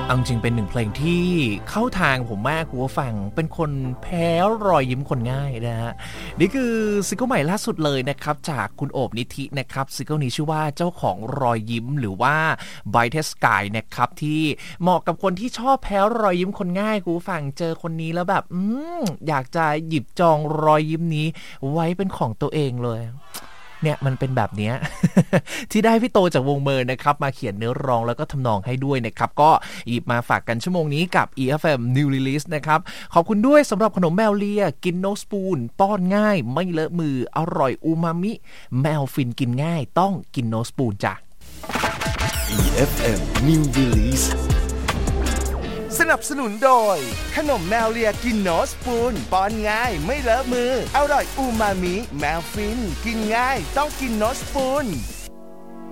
เอาจริงเป็นหนึ่งเพลงที่เข้าทางผมมากคุณผู้ฟังเป็นคนแพ้รอยยิ้มคนง่ายนะฮะนี่คือซิงเกิลใหม่ล่าสุดเลยนะครับจากคุณโอบนิธินะครับซิงเกิลนี้ชื่อว่าเจ้าของรอยยิ้มหรือว่า Brightest Sky นะครับที่เหมาะกับคนที่ชอบแพ้รอยยิ้มคนง่ายคุณผู้ฟังเจอคนนี้แล้วแบบอยากจะหยิบจองรอยยิ้มนี้ไว้เป็นของตัวเองเลยเนี่ยมันเป็นแบบนี้ ที่ได้พี่โตจากวงเมิร์นะครับมาเขียนเนื้อร้องแล้วก็ทำนองให้ด้วยนะครับก็หยิบมาฝากกันชั่วโมงนี้กับ EFM New Release นะครับขอบคุณด้วยสำหรับขนมแมวเลียกินโนสปูนป้อนง่ายไม่เลอะมืออร่อยอูมามิแมวฟินกินง่ายต้องกินโนสปูนจ้ะ EFM New Release สนับสนุนโดยขนมแมวเลียกินโนสปูนป้อนง่ายไม่เลอะมืออร่อยอูมามิแมวฟินกินง่ายต้องกินโนสปูน